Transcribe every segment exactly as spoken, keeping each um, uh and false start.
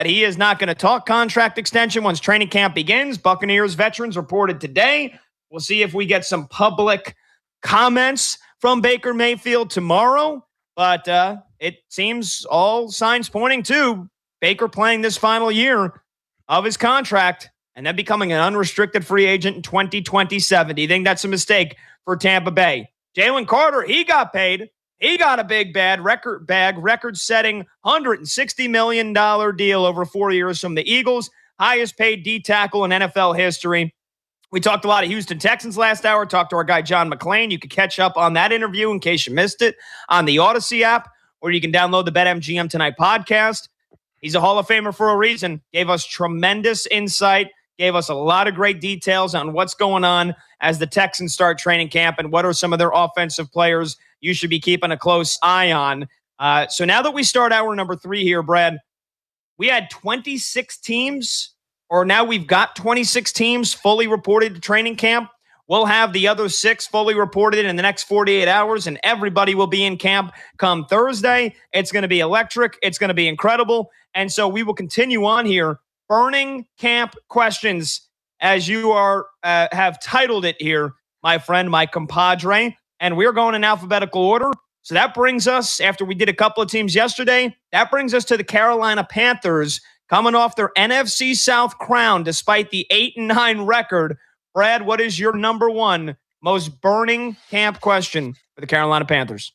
he is not going to talk contract extension once training camp begins. Buccaneers veterans reported today. We'll see if we get some public comments from Baker Mayfield tomorrow. But uh, it seems all signs pointing to Baker playing this final year of his contract and then becoming an unrestricted free agent in twenty twenty-seven. Do you think that's a mistake for Tampa Bay? Jalen Carter, he got paid. He got a big bad record bag, record-setting one hundred sixty million dollars deal over four years from the Eagles, highest paid D tackle in N F L history. We talked a lot of Houston Texans last hour, talked to our guy John McClain. You can catch up on that interview in case you missed it on the Odyssey app, or you can download the BetMGM Tonight podcast. He's a Hall of Famer for a reason. Gave us tremendous insight, gave us a lot of great details on what's going on as the Texans start training camp and what are some of their offensive players you should be keeping a close eye on. Uh, so now that we start hour number three here, Brad, we had twenty-six teams, or now we've got twenty-six teams fully reported to training camp. We'll have the other six fully reported in the next forty-eight hours, and everybody will be in camp come Thursday. It's going to be electric. It's going to be incredible. And so we will continue on here. Burning camp questions, as you are uh, have titled it here, my friend, my compadre. And we're going in alphabetical order. So that brings us, after we did a couple of teams yesterday, that brings us to the Carolina Panthers, coming off their N F C South crown despite the eight and nine record. Brad, what is your number one most burning camp question for the Carolina Panthers?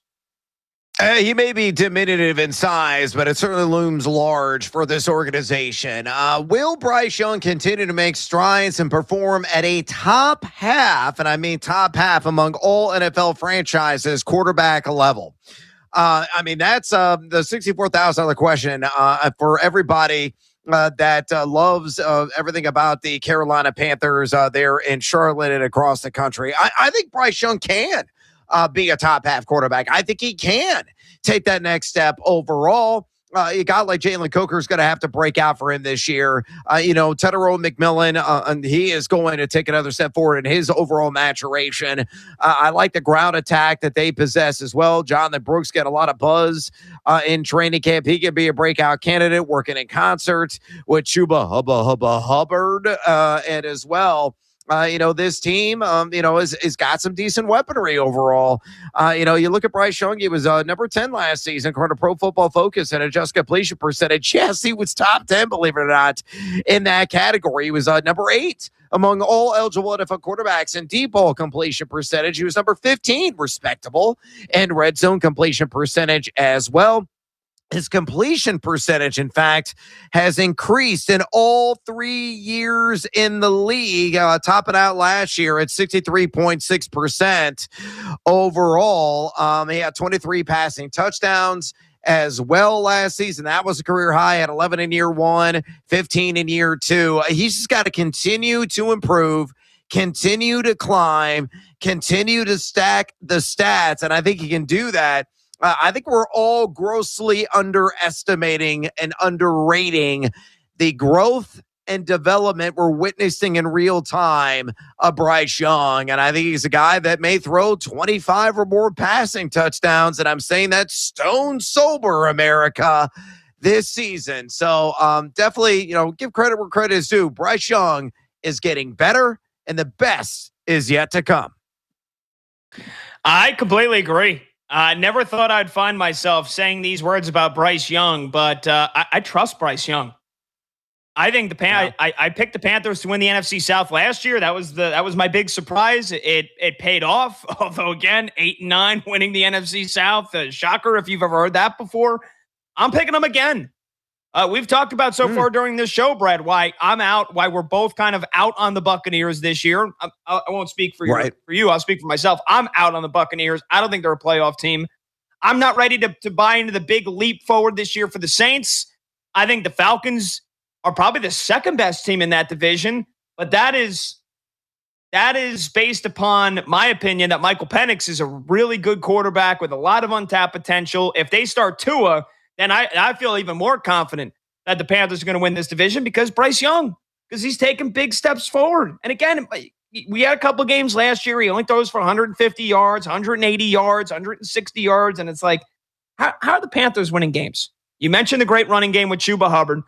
Uh, he may be diminutive in size, but it certainly looms large for this organization. Uh, will Bryce Young continue to make strides and perform at a top half, and I mean top half among all N F L franchises, quarterback level? Uh, I mean, that's uh, the sixty-four thousand dollars question uh, for everybody uh, that uh, loves uh, everything about the Carolina Panthers uh, there in Charlotte and across the country. I, I think Bryce Young can Uh, be a top half quarterback. I think he can take that next step overall. Uh, a guy like Jalen Coker is going to have to break out for him this year. Uh, you know, Tedero McMillan, uh, and he is going to take another step forward in his overall maturation. Uh, I like the ground attack that they possess as well. Jonathan Brooks got a lot of buzz uh, in training camp. He could be a breakout candidate working in concert with Chuba Hubba Hubba Hubbard uh, and as well. Uh, you know, this team, um, you know, is, is got some decent weaponry overall. Uh, you know, you look at Bryce Young, he was uh, number ten last season, according to Pro Football Focus, and adjusted completion percentage. Yes, he was top ten, believe it or not, in that category. He was uh, number eight among all eligible N F L quarterbacks in deep ball completion percentage. He was number fifteen, respectable, and red zone completion percentage as well. His completion percentage, in fact, has increased in all three years in the league, uh, topping out last year at sixty-three point six percent overall. Um, he had twenty-three passing touchdowns as well last season. That was a career high at eleven in year one, fifteen in year two. He's just got to continue to improve, continue to climb, continue to stack the stats, and I think he can do that. Uh, I think we're all grossly underestimating and underrating the growth and development we're witnessing in real time of Bryce Young. And I think he's a guy that may throw twenty-five or more passing touchdowns. And I'm saying that stone sober, America, this season. So um, definitely, you know, give credit where credit is due. Bryce Young is getting better, and the best is yet to come. I completely agree. I uh, never thought I'd find myself saying these words about Bryce Young, but uh, I, I trust Bryce Young. I think the Pan- yeah. I, I picked the Panthers to win the N F C South last year. That was the that was my big surprise. It it paid off. Although again, eight and nine, winning the N F C South, uh, shocker if you've ever heard that before. I'm picking them again. Uh, we've talked about so mm. far during this show, Brad, why I'm out, why we're both kind of out on the Buccaneers this year. I, I won't speak for you, right. for you. I'll speak for myself. I'm out on the Buccaneers. I don't think they're a playoff team. I'm not ready to, to buy into the big leap forward this year for the Saints. I think the Falcons are probably the second best team in that division, but that is that is based upon my opinion that Michael Penix is a really good quarterback with a lot of untapped potential. If they start Tua, then I, I feel even more confident that the Panthers are going to win this division because Bryce Young, because he's taking big steps forward. And again, we had a couple of games last year. He only throws for one hundred fifty yards, one hundred eighty yards, one hundred sixty yards. And it's like, how, how are the Panthers winning games? You mentioned the great running game with Chuba Hubbard.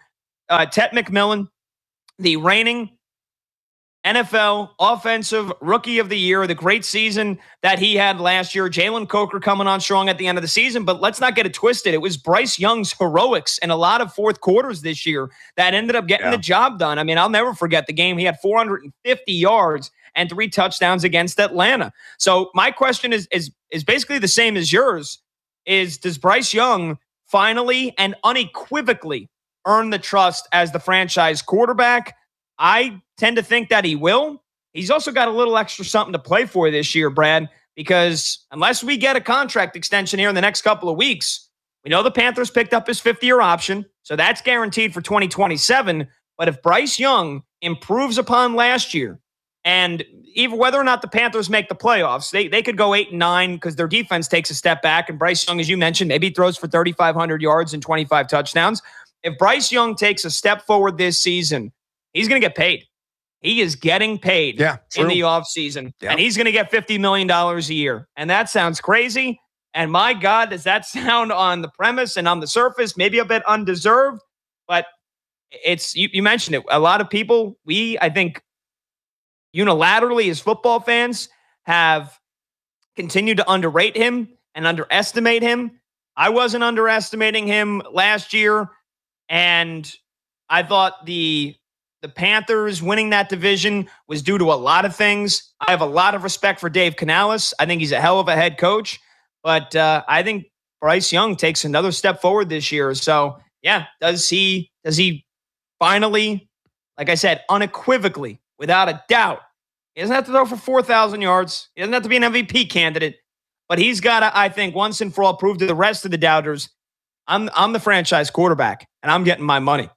uh, Ted McMillan, the reigning N F L Offensive Rookie of the Year, the great season that he had last year. Jalen Coker coming on strong at the end of the season, but let's not get it twisted. It was Bryce Young's heroics in a lot of fourth quarters this year that ended up getting yeah. the job done. I mean, I'll never forget the game. He had four hundred fifty yards and three touchdowns against Atlanta. So my question is, is, is basically the same as yours. Is does Bryce Young finally and unequivocally earn the trust as the franchise quarterback? I tend to think that he will. He's also got a little extra something to play for this year, Brad, because unless we get a contract extension here in the next couple of weeks, we know the Panthers picked up his fifth-year option, so that's guaranteed for twenty twenty-seven. But if Bryce Young improves upon last year, and even whether or not the Panthers make the playoffs, they, they could go eight and nine because their defense takes a step back, and Bryce Young, as you mentioned, maybe throws for thirty-five hundred yards and twenty-five touchdowns. If Bryce Young takes a step forward this season, he's going to get paid. He is getting paid yeah, in the offseason, yeah. and he's going to get fifty million dollars a year. And that sounds crazy. And my God, does that sound on the premise and on the surface, maybe a bit undeserved, but it's, you, you mentioned it. A lot of people, we, I think, unilaterally as football fans have continued to underrate him and underestimate him. I wasn't underestimating him last year, and I thought the The Panthers winning that division was due to a lot of things. I have a lot of respect for Dave Canales. I think he's a hell of a head coach. But uh, I think Bryce Young takes another step forward this year. So, yeah, does he does he finally, like I said, unequivocally, without a doubt, he doesn't have to throw for four thousand yards. He doesn't have to be an M V P candidate. But he's got to, I think, once and for all, prove to the rest of the doubters, I'm I'm the franchise quarterback, and I'm getting my money.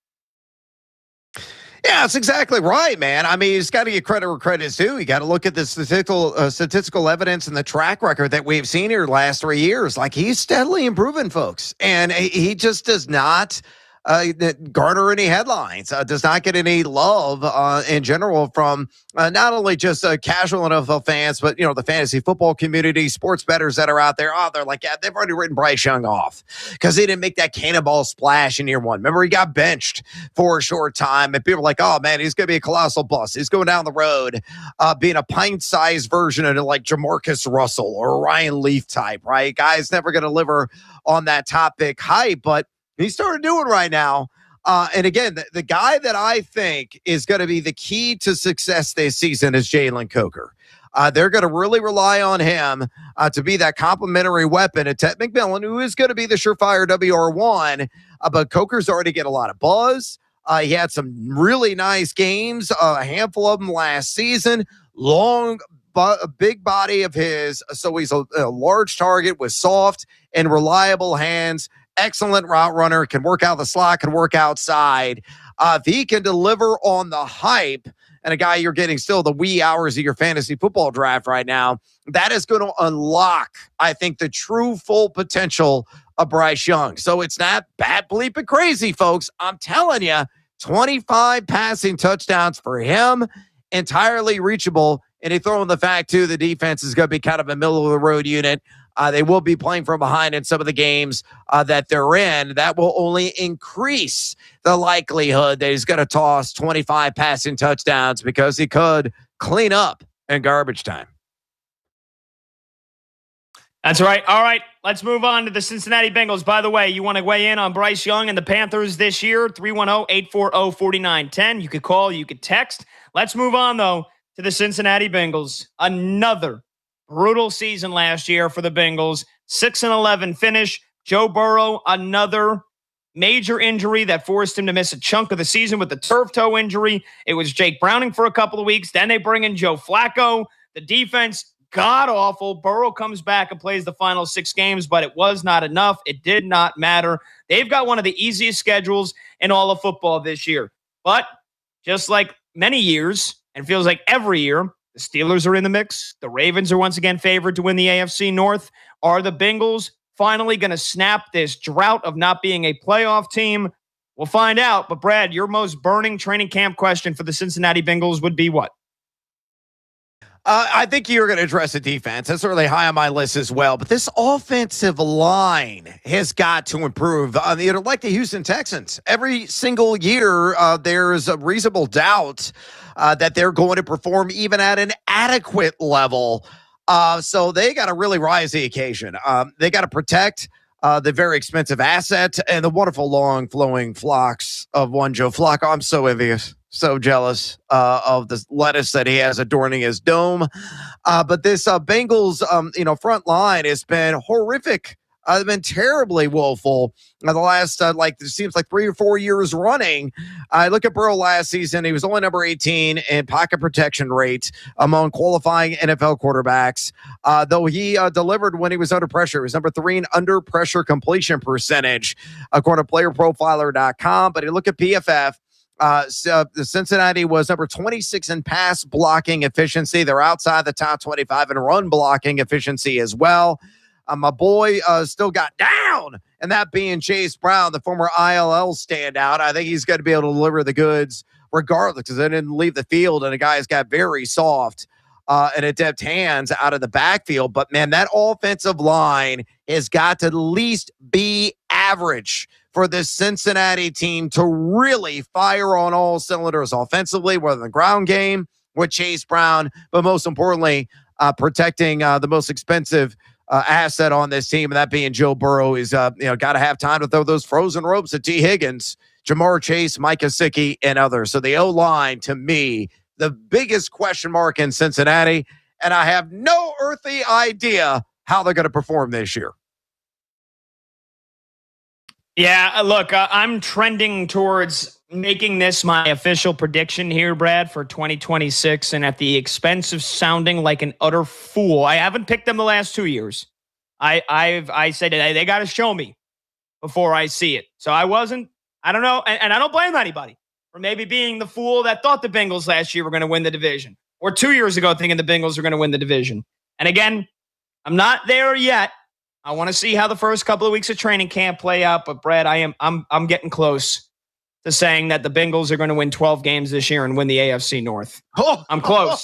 Yeah, that's exactly right, man. I mean, he's got to get credit where credit is due. You got to look at the statistical uh, statistical evidence and the track record that we've seen here the last three years. Like, he's steadily improving, folks, and he just does not uh, garner any headlines. Uh, does not get any love uh, in general from uh, not only just uh, casual N F L fans, but you know the fantasy football community, sports bettors that are out there. Oh, they're like, yeah, they've already written Bryce Young off because he didn't make that cannonball splash in year one. Remember, he got benched for a short time, and people are like, oh man, he's going to be a colossal bust. He's going down the road, uh, being a pint-sized version of like Jamarcus Russell or Ryan Leaf type, right? Guy's never going to deliver on that top pick hype, but he started doing right now. Uh, and again, the, the guy that I think is going to be the key to success this season is Jalen Coker. Uh, they're going to really rely on him uh, to be that complementary weapon at Ted McMillan, who is going to be the surefire W R one. Uh, but Coker's already get a lot of buzz. Uh, he had some really nice games, uh, a handful of them last season. Long, bu- big body of his. So he's a, a large target with soft and reliable hands. Excellent route runner, can work out the slot, can work outside. Uh, if he can deliver on the hype, and a guy you're getting still the wee hours of your fantasy football draft right now, that is going to unlock, I think, the true full potential of Bryce Young. So it's not bad bleeping crazy, folks. I'm telling you, twenty-five passing touchdowns for him, entirely reachable. And they throw in the fact, too, the defense is going to be kind of a middle-of-the-road unit. Uh, they will be playing from behind in some of the games uh, that they're in. That will only increase the likelihood that he's going to toss twenty-five passing touchdowns because he could clean up in garbage time. That's right. All right, let's move on to the Cincinnati Bengals. By the way, you want to weigh in on Bryce Young and the Panthers this year? three one zero, eight four zero, four nine one zero. You could call, you could text. Let's move on, though, to the Cincinnati Bengals. Another brutal season last year for the Bengals. six and eleven finish. Joe Burrow, another major injury that forced him to miss a chunk of the season with the turf toe injury. It was Jake Browning for a couple of weeks. Then they bring in Joe Flacco. The defense, god-awful. Burrow comes back and plays the final six games, but it was not enough. It did not matter. They've got one of the easiest schedules in all of football this year. But just like many years, and feels like every year, the Steelers are in the mix. The Ravens are once again favored to win the A F C North. Are the Bengals finally going to snap this drought of not being a playoff team? We'll find out. But Brad, your most burning training camp question for the Cincinnati Bengals would be what? Uh, I think you're going to address the defense. That's certainly high on my list as well. But this offensive line has got to improve. Uh, you know, like the Houston Texans, every single year uh, there's a reasonable doubt uh, that they're going to perform even at an adequate level. Uh, so they got to really rise to the occasion. Um, they got to protect uh, the very expensive asset and the wonderful long flowing flocks of one Joe Flacco. I'm so envious. So jealous uh, of the lettuce that he has adorning his dome. Uh, but this uh, Bengals, um, you know, front line has been horrific. Uh, they've been terribly woeful uh, the last, uh, like, it seems like three or four years running. I uh, look at Burrow last season. He was only number eighteen in pocket protection rate among qualifying N F L quarterbacks, uh, though he uh, delivered when he was under pressure. He was number three in under pressure completion percentage, according to player profiler dot com. But you look at P F F. Uh, so the Cincinnati was number twenty-six in pass blocking efficiency. They're outside the top twenty-five in run blocking efficiency as well. Uh, my boy uh, still got down, and that being Chase Brown, the former I L L standout. I think he's going to be able to deliver the goods regardless because they didn't leave the field, and the guy's got very soft uh, and adept hands out of the backfield. But, man, that offensive line has got to at least be average for this Cincinnati team to really fire on all cylinders offensively, whether in the ground game with Chase Brown, but most importantly, uh, protecting uh, the most expensive uh, asset on this team, and that being Joe Burrow. Is uh, you know got to have time to throw those frozen ropes at T. Higgins, Jamar Chase, Mike Gesicki, and others. So the O-line, to me, the biggest question mark in Cincinnati, and I have no earthly idea how they're going to perform this year. Yeah, look, uh, I'm trending towards making this my official prediction here, Brad, for twenty twenty-six, and at the expense of sounding like an utter fool. I haven't picked them the last two years. I I've I said they, they got to show me before I see it. So I wasn't. I don't know, and, and I don't blame anybody for maybe being the fool that thought the Bengals last year were going to win the division, or two years ago thinking the Bengals were going to win the division. And again, I'm not there yet. I want to see how the first couple of weeks of training camp play out. But Brad, I am I'm I'm getting close to saying that the Bengals are going to win twelve games this year and win the A F C North. I'm close.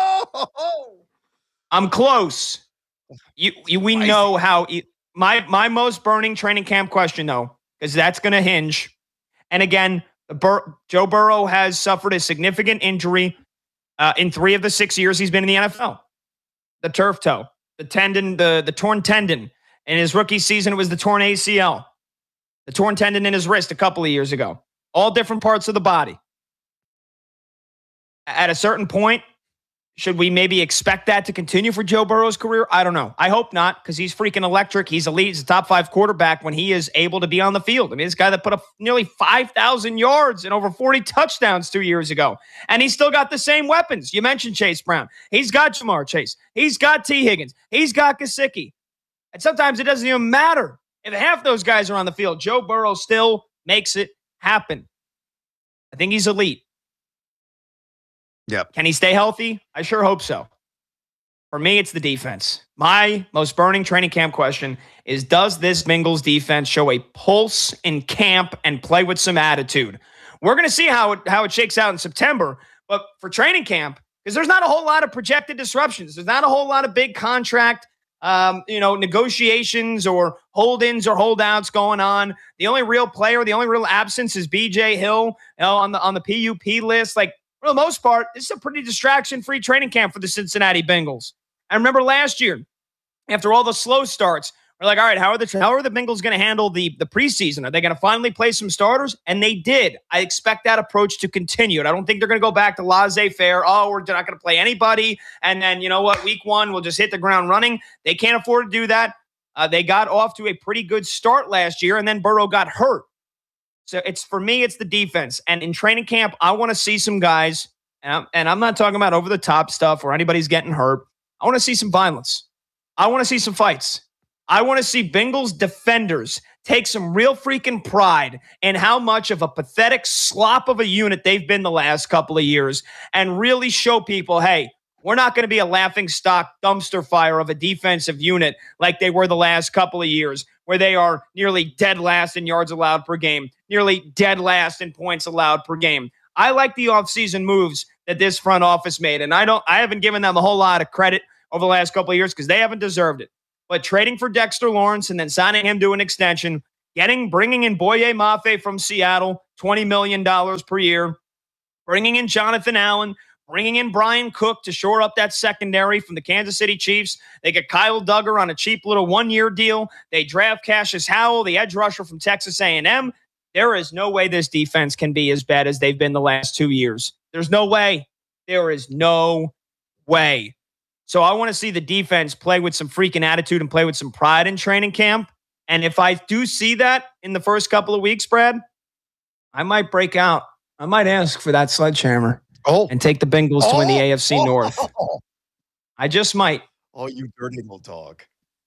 I'm close. You, you we know how my my most burning training camp question though, because that's going to hinge. And again, the Bur- Joe Burrow has suffered a significant injury uh, in three of the six years he's been in the N F L. The turf toe, the tendon, the the torn tendon. In his rookie season, it was the torn A C L, the torn tendon in his wrist a couple of years ago. All different parts of the body. At a certain point, should we maybe expect that to continue for Joe Burrow's career? I don't know. I hope not, because he's freaking electric. He's elite. He's a top five quarterback when he is able to be on the field. I mean, this guy that put up nearly five thousand yards and over forty touchdowns two years ago. And he's still got the same weapons. You mentioned Chase Brown. He's got Jamar Chase. He's got T. Higgins. He's got Gesicki. And sometimes it doesn't even matter if half those guys are on the field. Joe Burrow still makes it happen. I think he's elite. Yep. Can he stay healthy? I sure hope so. For me, it's the defense. My most burning training camp question is, does this Bengals defense show a pulse in camp and play with some attitude? We're going to see how it, how it shakes out in September. But for training camp, because there's not a whole lot of projected disruptions. There's not a whole lot of big contract Um, you know, negotiations or hold-ins or holdouts going on. The only real player, the only real absence is B J Hill, you know, on the on the P U P list. Like, for the most part, this is a pretty distraction-free training camp for the Cincinnati Bengals. I remember last year, after all the slow starts, we're like, all right, how are the how are the Bengals going to handle the, the preseason? Are they going to finally play some starters? And they did. I expect that approach to continue. And I don't think they're going to go back to laissez-faire. Oh, we're not going to play anybody. And then, you know what, week one, we'll just hit the ground running. They can't afford to do that. Uh, they got off to a pretty good start last year, and then Burrow got hurt. So it's for me, it's the defense. And in training camp, I want to see some guys, and I'm, and I'm not talking about over-the-top stuff or anybody's getting hurt. I want to see some violence. I want to see some fights. I want to see Bengals defenders take some real freaking pride in how much of a pathetic slop of a unit they've been the last couple of years and really show people, hey, we're not going to be a laughing stock dumpster fire of a defensive unit like they were the last couple of years, where they are nearly dead last in yards allowed per game, nearly dead last in points allowed per game. I like the offseason moves that this front office made, and I don't. I haven't given them a whole lot of credit over the last couple of years because they haven't deserved it. But trading for Dexter Lawrence and then signing him to an extension, getting bringing in Boye Mafe from Seattle, twenty million dollars per year, bringing in Jonathan Allen, bringing in Brian Cook to shore up that secondary from the Kansas City Chiefs. They get Kyle Duggar on a cheap little one-year deal. They draft Cassius Howell, the edge rusher from Texas A and M. There is no way this defense can be as bad as they've been the last two years. There's no way. There is no way. So I want to see the defense play with some freaking attitude and play with some pride in training camp. And if I do see that in the first couple of weeks, Brad, I might break out. I might ask for that sledgehammer. Oh. And take the Bengals oh. to win the A F C oh. North. I just might. Oh, you dirty little dog.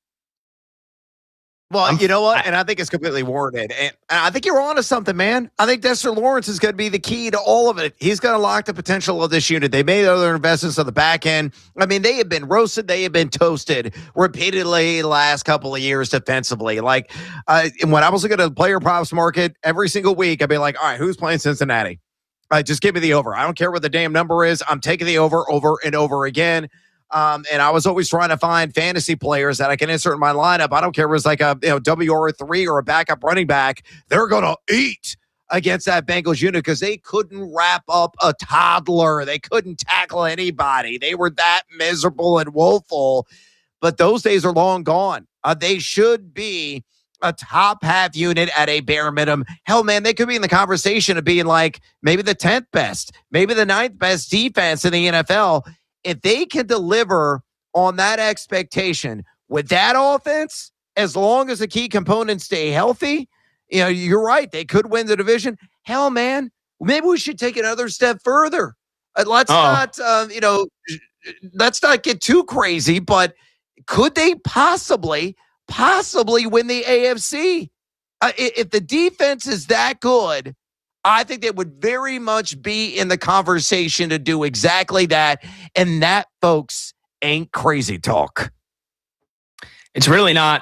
Well, I'm, you know what? And I think it's completely warranted. And I think you're on to something, man. I think Dexter Lawrence is going to be the key to all of it. He's going to lock the potential of this unit. They made other investments on the back end. I mean, they have been roasted. They have been toasted repeatedly the last couple of years defensively. Like, uh, when I was looking at the player props market every single week, I'd be like, all right, who's playing Cincinnati? Uh, just give me the over. I don't care what the damn number is. I'm taking the over, over and over again. Um, and I was always trying to find fantasy players that I can insert in my lineup. I don't care if it's like a you know W R three or a backup running back. They're going to eat against that Bengals unit because they couldn't wrap up a toddler. They couldn't tackle anybody. They were that miserable and woeful. But those days are long gone. Uh, they should be a top half unit at a bare minimum. Hell, man, they could be in the conversation of being like maybe the tenth best, maybe the ninth best defense in the N F L. If they can deliver on that expectation with that offense, as long as the key components stay healthy, you know, you're right. They could win the division. Hell, man, maybe we should take another step further. Uh, let's Uh-oh. not, uh, you know, let's not get too crazy, but could they possibly, possibly win the A F C? Uh, if the defense is that good, I think they would very much be in the conversation to do exactly that. And that, folks, ain't crazy talk. It's really not.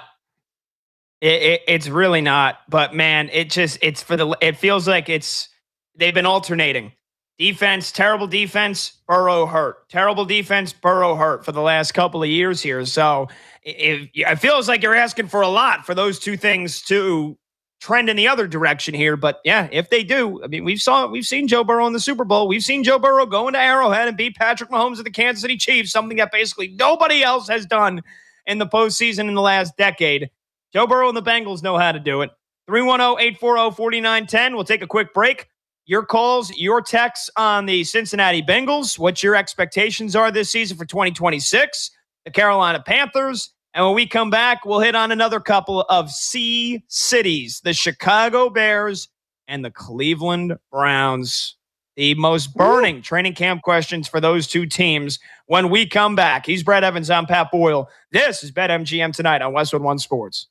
It, it, it's really not. But, man, it just, it's for the, it feels like it's, they've been alternating. Defense, terrible defense, Burrow hurt. Terrible defense, Burrow hurt for the last couple of years here. So if, it feels like you're asking for a lot for those two things to trend in the other direction here. But yeah, if they do, I mean, we've saw we've seen Joe Burrow in the Super Bowl. We've seen Joe Burrow go into Arrowhead and beat Patrick Mahomes of the Kansas City Chiefs, something that basically nobody else has done in the postseason in the last decade. Joe Burrow and the Bengals know how to do it. three one zero, eight four zero, four nine one zero. We'll take a quick break. Your calls, your texts on the Cincinnati Bengals, what your expectations are this season for twenty twenty-six, the Carolina Panthers. And when we come back, we'll hit on another couple of C cities, the Chicago Bears and the Cleveland Browns. The most burning Ooh. training camp questions for those two teams when we come back. He's Brad Evans. I'm Pat Boyle. This is BetMGM Tonight on Westwood One Sports.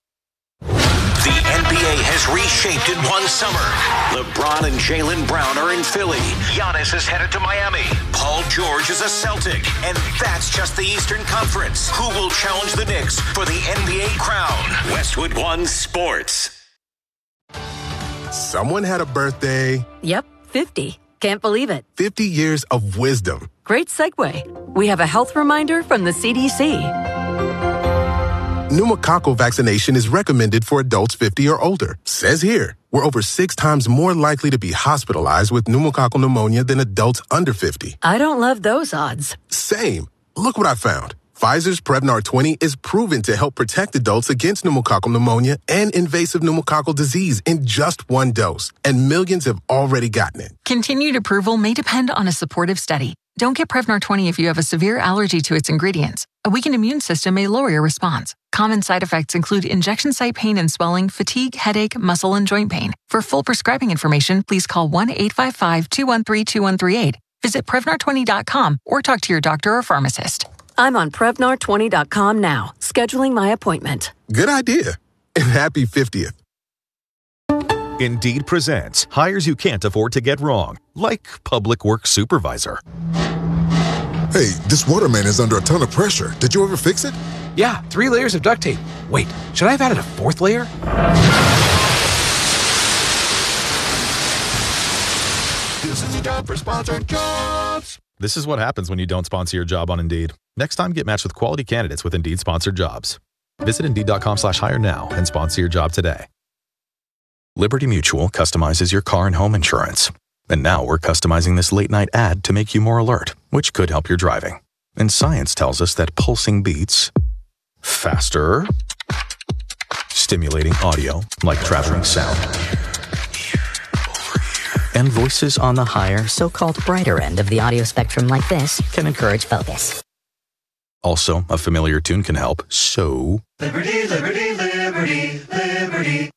The N B A has reshaped in one summer. LeBron and Jaylen Brown are in Philly. Giannis is headed to Miami. Paul George is a Celtic. And that's just the Eastern Conference. Who will challenge the Knicks for the N B A crown? Westwood One Sports. Someone had a birthday. Yep, fifty. Can't believe it. fifty years of wisdom. Great segue. We have a health reminder from the C D C. Pneumococcal vaccination is recommended for adults fifty or older. Says here, we're over six times more likely to be hospitalized with pneumococcal pneumonia than adults under fifty. I don't love those odds. Same. Look what I found. Pfizer's Prevnar twenty is proven to help protect adults against pneumococcal pneumonia and invasive pneumococcal disease in just one dose. And millions have already gotten it. Continued approval may depend on a supportive study. Don't get Prevnar twenty if you have a severe allergy to its ingredients. A weakened immune system may lower your response. Common side effects include injection site pain and swelling, fatigue, headache, muscle, and joint pain. For full prescribing information, please call one eight five five, two one three, two one three eight. Visit Prevnar twenty dot com or talk to your doctor or pharmacist. I'm on Prevnar twenty dot com now, scheduling my appointment. Good idea. And happy fiftieth. Indeed presents hires you can't afford to get wrong, like public works supervisor. Hey, this waterman is under a ton of pressure. Did you ever fix it? Yeah, three layers of duct tape. Wait, should I have added a fourth layer? This is a job for sponsored jobs. This is what happens when you don't sponsor your job on Indeed. Next time, get matched with quality candidates with Indeed sponsored jobs. Visit Indeed.com slash hire now and sponsor your job today. Liberty Mutual customizes your car and home insurance. And now we're customizing this late night ad to make you more alert, which could help your driving. And science tells us that pulsing beats faster, stimulating audio like traveling sound, and voices on the higher, so-called brighter end of the audio spectrum like this can encourage focus. Also, a familiar tune can help, so... Liberty, liberty, liberty, liberty.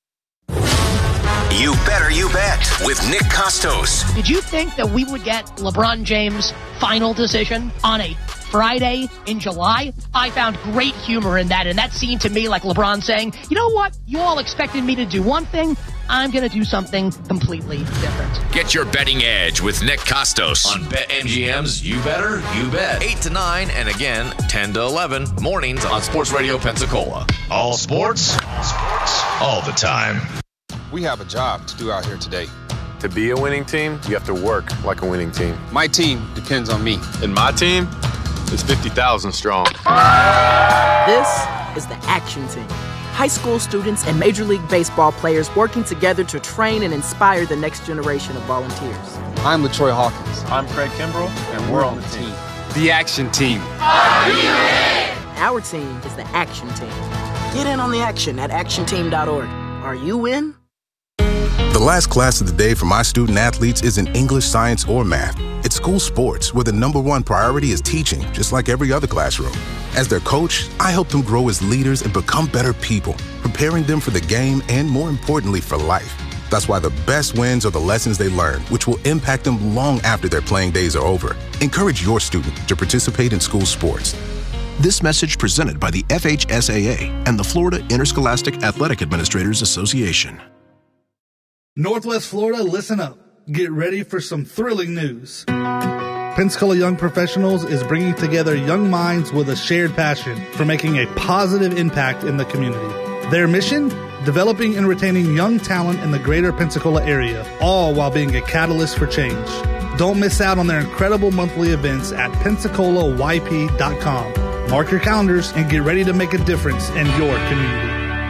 You better you bet with Nick Costos. Did you think that we would get LeBron James' final decision on a Friday in July? I found great humor in that, and that seemed to me like LeBron saying, you know what? You all expected me to do one thing. I'm going to do something completely different. Get your betting edge with Nick Costos on BetMGM's You Better, You Bet. eight to nine, and again, ten to eleven, mornings on Sports Radio Pensacola. All sports, all sports, all the time. We have a job to do out here today. To be a winning team, you have to work like a winning team. My team depends on me. And my team is fifty thousand strong. This is the Action Team. High school students and Major League Baseball players working together to train and inspire the next generation of volunteers. I'm LaTroy Hawkins. I'm Craig Kimbrell, and we're on the team. The Action Team. Are you in? Our team is the Action Team. Get in on the action at action team dot org. Are you in? The last class of the day for my student athletes isn't English, science, or math. It's school sports, where the number one priority is teaching, just like every other classroom. As their coach, I help them grow as leaders and become better people, preparing them for the game and, more importantly, for life. That's why the best wins are the lessons they learn, which will impact them long after their playing days are over. Encourage your student to participate in school sports. This message presented by the F H S A A and the Florida Interscholastic Athletic Administrators Association. Northwest Florida, listen up. Get ready for some thrilling news. Pensacola Young Professionals is bringing together young minds with a shared passion for making a positive impact in the community. Their mission? Developing and retaining young talent in the greater Pensacola area, all while being a catalyst for change. Don't miss out on their incredible monthly events at pensacola y p dot com. Mark your calendars and get ready to make a difference in your community.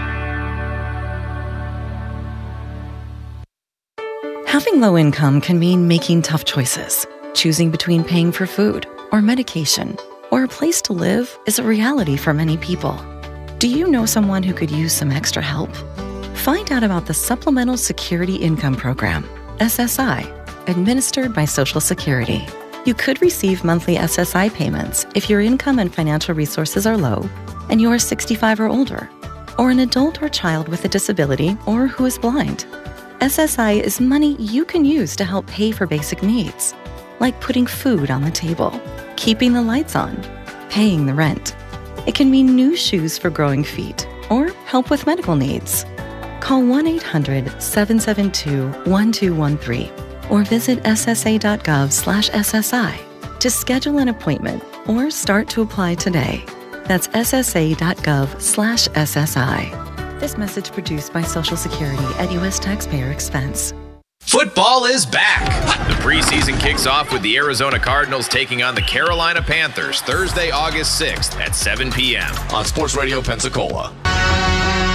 Having low income can mean making tough choices. Choosing between paying for food or medication or a place to live is a reality for many people. Do you know someone who could use some extra help? Find out about the Supplemental Security Income Program, S S I, administered by Social Security. You could receive monthly S S I payments if your income and financial resources are low and you are sixty-five or older, or an adult or child with a disability or who is blind. S S I is money you can use to help pay for basic needs, like putting food on the table, keeping the lights on, paying the rent. It can mean new shoes for growing feet or help with medical needs. Call one eight hundred seven seven two one two one three or visit s s a dot gov slash s s i to schedule an appointment or start to apply today. That's s s a dot gov slash s s i. This message produced by Social Security at U S taxpayer expense. Football is back. The preseason kicks off with the Arizona Cardinals taking on the Carolina Panthers Thursday, August sixth at seven p.m. on Sports Radio Pensacola.